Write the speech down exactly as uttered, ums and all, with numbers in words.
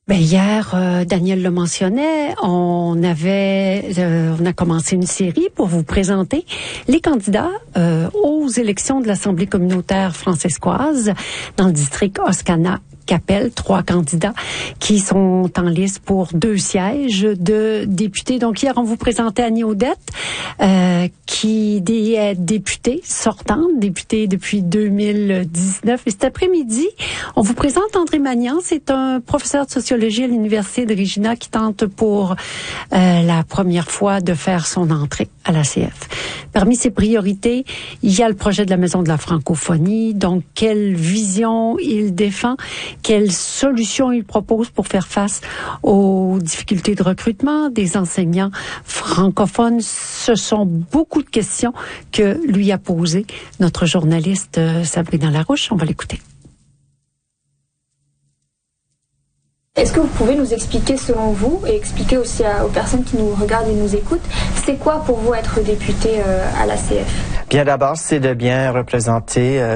Ben hier, euh, Daniel le mentionnait, on avait, euh, on a commencé une série pour vous présenter les candidats euh, aux élections de l'Assemblée communautaire francescoise dans le district Oscana-Capelle. Trois candidats qui sont en liste pour deux sièges de députés. Donc hier, on vous présentait Annie Audette, euh, qui est députée sortante, députée depuis deux mille dix-neuf. Et cet après-midi, on vous présente André Magnan. C'est un professeur de sociologie à l'Université de Regina qui tente pour euh, la première fois de faire son entrée à l'A C F. Parmi ses priorités, il y a le projet de la Maison de la francophonie. Donc, quelle vision il défend, quelles solutions il propose pour faire face aux difficultés de recrutement des enseignants francophones. Ce sont beaucoup de questions que lui a posées notre journaliste euh, Sabrina Larouche. On va l'écouter. Est-ce que vous pouvez nous expliquer, selon vous, et expliquer aussi à, aux personnes qui nous regardent et nous écoutent, c'est quoi pour vous être député euh, à l'A C F? Bien, d'abord, c'est de bien représenter euh,